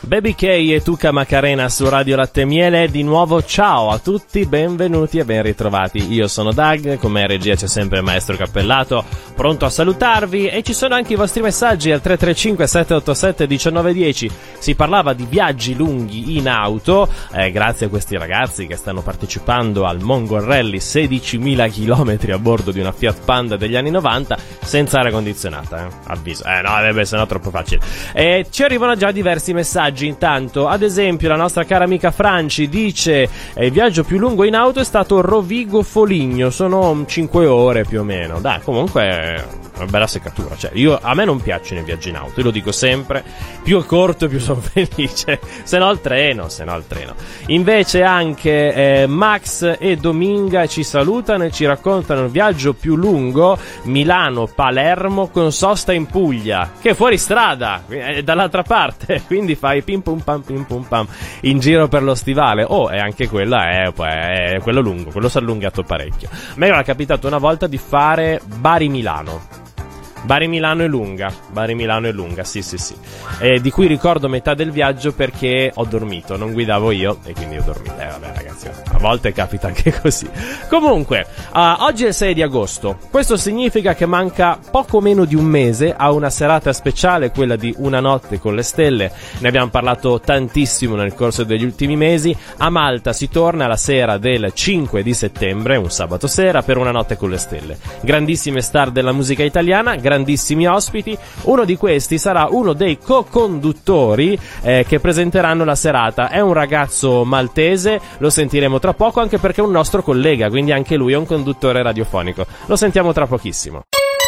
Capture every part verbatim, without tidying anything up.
Baby K e Tuca Macarena su Radio Latte e Miele. Di nuovo ciao a tutti, benvenuti e ben ritrovati. Io sono Doug, come regia c'è sempre il maestro Cappellato, pronto a salutarvi, e ci sono anche i vostri messaggi al tre tre cinque sette otto sette uno nove uno zero. Si parlava di viaggi lunghi in auto, eh, grazie a questi ragazzi che stanno partecipando al Mongol Rally, sedicimila chilometri a bordo di una Fiat Panda degli anni novanta, senza aria condizionata, eh? Avviso. Eh no, vabbè, sennò è troppo facile. E ci arrivano già diversi messaggi. Intanto, ad esempio, la nostra cara amica Franci dice: eh, il viaggio più lungo in auto è stato Rovigo-Foligno, sono cinque ore più o meno. Dai, comunque è una bella seccatura. Cioè, io, a me non piacciono i viaggi in auto, io lo dico sempre, più è corto più sono felice, se no il treno, se no il treno. Invece anche eh, Max e Dominga ci salutano e ci raccontano il viaggio più lungo, Milano-Palermo con sosta in Puglia, che è fuori strada, è dall'altra parte, quindi fai pim pum pam pim pum pam in giro per lo stivale. Oh, e anche quella è, è, è quello lungo, quello si è allungato parecchio. A me era capitato una volta di fare Bari-Milano. Bari-Milano è lunga, Bari-Milano è lunga, sì sì sì, eh, di cui ricordo metà del viaggio perché ho dormito, non guidavo io e quindi ho dormito. Eh vabbè ragazzi, a volte capita anche così. Comunque, uh, oggi è il sei di agosto, questo significa che manca poco meno di un mese a una serata speciale, quella di Una notte con le stelle. Ne abbiamo parlato tantissimo nel corso degli ultimi mesi. A Malta si torna la sera del cinque di settembre, un sabato sera, per Una notte con le stelle. Grandissime star della musica italiana, grandissimi ospiti. Uno di questi sarà uno dei co-conduttori eh, che presenteranno la serata. È un ragazzo maltese, lo sentiremo tra poco, anche perché è un nostro collega, quindi anche lui è un conduttore radiofonico. Lo sentiamo tra pochissimo.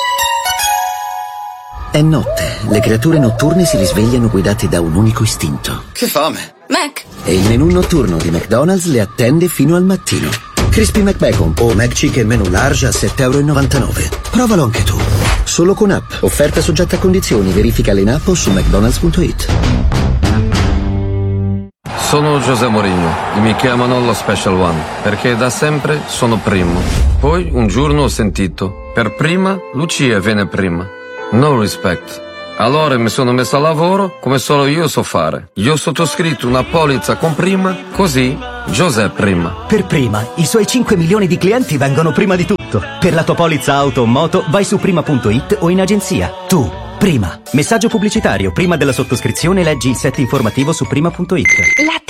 È notte, le creature notturne si risvegliano guidate da un unico istinto. Che fame! Mac! E il menù notturno di McDonald's le attende fino al mattino. Crispy McBacon o McChicken Menu Large a sette e novantanove euro. Provalo anche tu. Solo con app. Offerta soggetta a condizioni. Verifica in app o su mcdonalds punto it. Sono José Mourinho e mi chiamano lo Special One perché da sempre sono primo. Poi un giorno ho sentito: per prima Lucia viene prima. No respect. Allora mi sono messo a lavoro come solo io so fare. Io ho sottoscritto una polizza con prima, così José prima. Per prima, i suoi cinque milioni di clienti vengono prima di tutto. Per la tua polizza auto o moto vai su prima punto it o in agenzia. Tu, prima. Messaggio pubblicitario: prima della sottoscrizione leggi il set informativo su prima punto it. La